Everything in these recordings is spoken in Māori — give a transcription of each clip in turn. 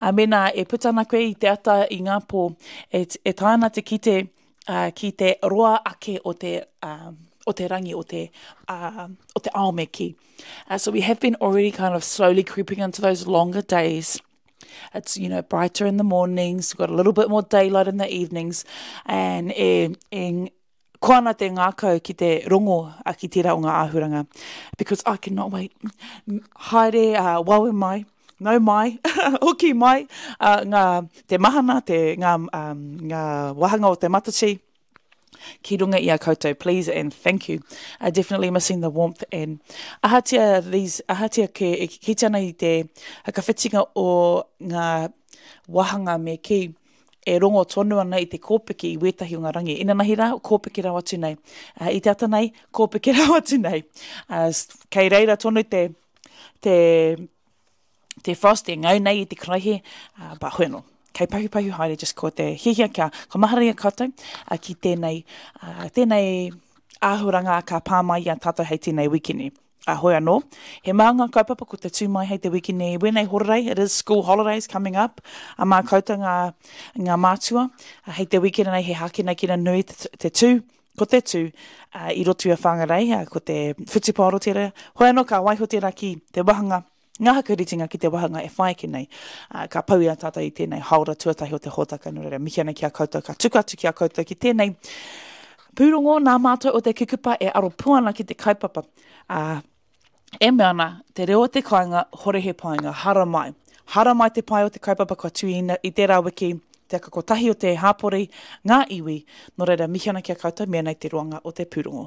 A mena e putana koe I te ata I ngā pō, e tāna te ki te roa ake o te rangi o te aomeki. So we have been already kind of slowly creeping into those longer days. It's, brighter in the mornings, we've got a little bit more daylight in the evenings, and koana te ngākau ki te rongo a ki tērā o ngā āhuranga, because I cannot wait. Haere, wawe mai, no mai, hoki mai, te mahana, ngā wahanga o te matachi, ki runga I a koutou, please and thank you. Definitely missing the warmth and ahatia ki tana I te hakawhitinga o ngā wahanga me ki e rongo tonu ana I te kōpiki I wētahi o ngā rangi. Ina nahi rā, kōpiki rā watu nei. I te ata nei, kōpiki rā watu nei. Kei reira tonu te frosting, au nei I te kraihe, ba hoeno. Kei pahu haere, just ko te hihia kia, ko maharia koutou, ki tēnei āhuranga ka pāmai I a tātou hei tēnei wikini. Hoi anō, he maunga kaupapa ko te tūmai hei te wikini wēnei horerei, it is school holidays coming up, a mā koutou ngā mātua, hei te wikini nei he haki nei kina nui te tū, ko te tū, I rotu a whangarei, ko te whitiparo tera, hoi anō ka waiho tera ki te wahanga, ngā hakuritinga ki te wahanga e whae ki nei, ka pau ia tātou I tēnei haura tuatahi o te hōtaka nurere, mihi ana ki a koutou, ka tuku atu ki a koutou ki tēnei pūrongo nā mātou o te kukupa e aro puana ki te kaupapa, e meana, te reo te kāinga, hore he painga, hara mai. Hara mai te pai o te kaupapa kua tui I tērā wiki, te aka ko tahi o te hāpori, ngā iwi, no reira mihi ana ki a koutou, mea nei te roanga o te pūrongo.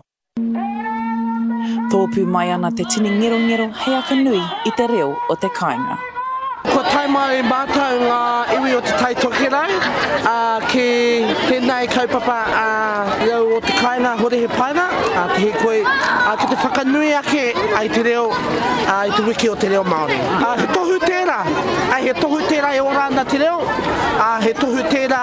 Tōpū mai ana te tini ngero, hei aka nui I te reo o te kāinga. Ko tai mai mātou ngā iwi o te taitokerau, ki tēnei kaupapa reo o te kāinga hore he paina, te he koe, ki te whakanui ake ai te reo, I te wiki o te reo Māori. He tohu tērā, he tohu tērā e orana te reo, he tohu tērā,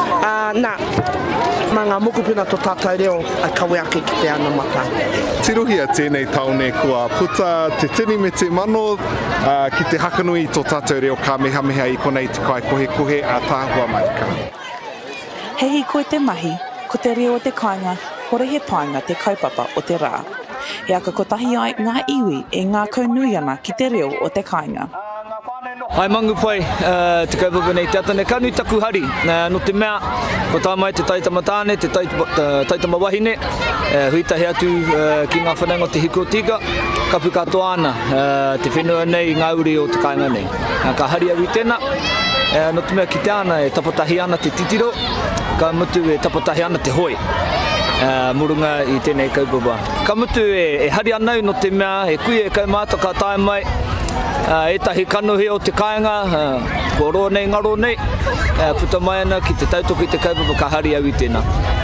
mā ngā mokupuna tō tātou reo, kawe ake ki te ana mata. Tirohia tēnei taone kua puta te tini me te mano ki te hakanui tō tātou reo ka mehameha I konei te kai kohe a tāhua marika. Hei koe te mahi, ko te reo o te kāinga, hore he painga te kaupapa o te rā. He aka ko tahi ai ngā iwi e ngā kaunui ana ki te reo o te kāinga. Ai mangu pai, te kaupapa nei te atane kanui taku hari, no te mea, ko tā mai te taitama tāne, te taitama wahine, huitahi atu ki ngā whananga te hiko tika, kapu katoa ana, te whenua nei, ngā uri o te kāinga nei. Ka hari awi tēnā, no te mea ki te ana e tapatahi ana te titiro, ka mutu e tapatahi ana te hoi. Murunga I tēnei kaupapa. Ka mutu e hari anau no te mea, e kui e kaumāta ka tae mai, etahi kanuhi o te kāinga, ko roa nei, ngaro nei, puta mai ana ki te tautoko I te kaupapa ka hari awi tēnā.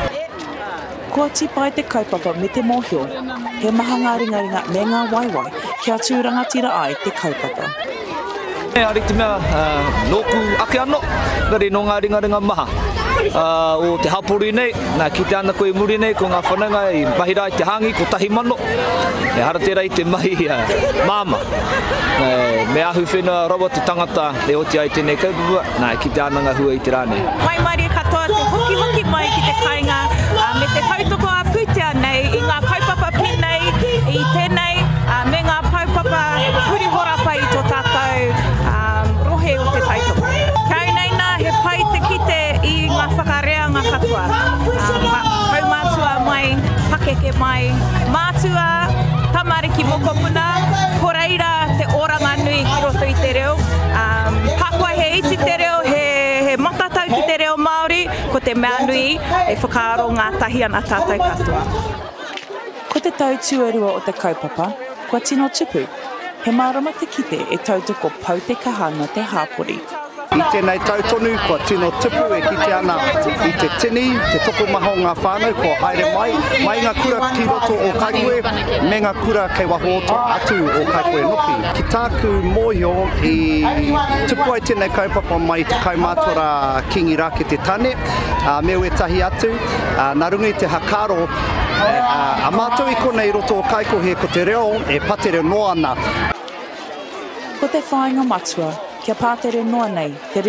Kua tipai te kaupapa me te mōhio, he maha ngā ringaringa me ngā waiwai, kia tūrangatira ai te kaupapa. Ari te mea, nōku ake ano, gari no ngā ringaringa maha. O te hapori nei, nā ki te ana koe muri nei, ko ngā whananga I mahira I te hangi, ko tahi mano, e hara tērā I te mahi māma. Me ahu whenua rawa te tangata e oti ai tēnei kaupapa, nā ki te ananga hua I te rāne. Mai maria katoa te hoki mai ki te kāinga, me te tautoko a pūtea nei, I ngā kaupapa pēnei, I tēnei, me ngā kaupapa huri horapa I tō tātou rohe o te tautoko. Kau nei nā, he pai te kite I ngā whakareanga katoa. Hau mātua mai, pakeke mai, mātua, tamariki mokopuna, koreira te oranga nui ki roto I te reo. Pakua he iti te reo, he matatau ki te reo Māori, ko te mea nui e whakaaro ngā tahi ana tātou katoa. Ko te tau tuarua o te kaupapa, kua tino tupu, he marama te kite e tautoko pau te kahanga te hāpori. I tēnei tautonu, kua tino tipu e kite ana I te tini, te toko maho ngā whānau, kua haere mai ngā kura ki roto o Kaikoe, me ngā kura kei waho atu o Kaikoe Nopi. Ki tāku mōhio I tipu ai tēnei kaupapa mai te kaumātora Kingi Rāke te tane, me ue tahi atu, nā runga I te hakaro, a mātou I konei roto o Kaikohe ko te reo, e patere no ana. Ko te whāinga matua, Kia pātere noa nei, te